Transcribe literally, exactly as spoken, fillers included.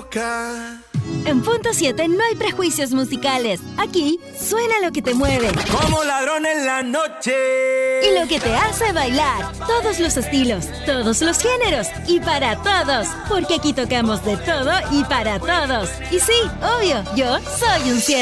boca. En Punto siete no hay prejuicios musicales. Aquí suena lo que te mueve. Como ladrón en la noche. Y lo que te hace bailar. Todos los estilos, todos los géneros y para todos. Porque aquí tocamos de todo y para todos. Y sí, obvio, yo soy un siete.